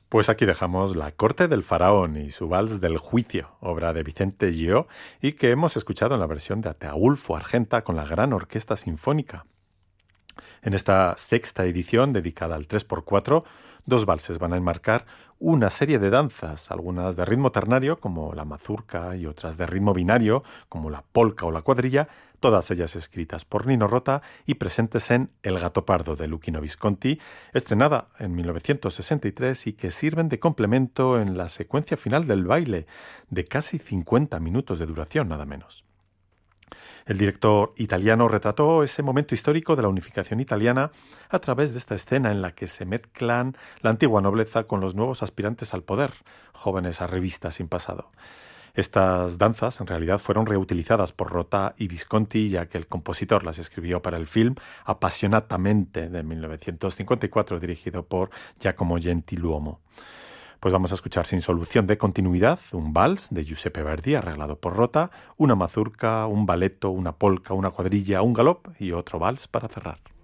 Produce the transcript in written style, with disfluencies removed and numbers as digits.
Pues aquí dejamos La corte del faraón y su vals del juicio, obra de Vicente Gio, y que hemos escuchado en la versión de Ataulfo Argenta con la Gran Orquesta Sinfónica. En esta sexta edición, dedicada al 3x4, dos valses van a enmarcar una serie de danzas, algunas de ritmo ternario, como la mazurca, y otras de ritmo binario, como la polca o la cuadrilla, todas ellas escritas por Nino Rota y presentes en El gato pardo de Luchino Visconti, estrenada en 1963 y que sirven de complemento en la secuencia final del baile, de casi 50 minutos de duración, nada menos. El director italiano retrató ese momento histórico de la unificación italiana a través de esta escena en la que se mezclan la antigua nobleza con los nuevos aspirantes al poder, jóvenes arribistas sin pasado. Estas danzas en realidad fueron reutilizadas por Rota y Visconti, ya que el compositor las escribió para el film Appassionatamente de 1954, dirigido por Giacomo Gentiluomo. Pues vamos a escuchar sin solución de continuidad un vals de Giuseppe Verdi arreglado por Rota, una mazurca, un balletto, una polca, una cuadrilla, un galop y otro vals para cerrar.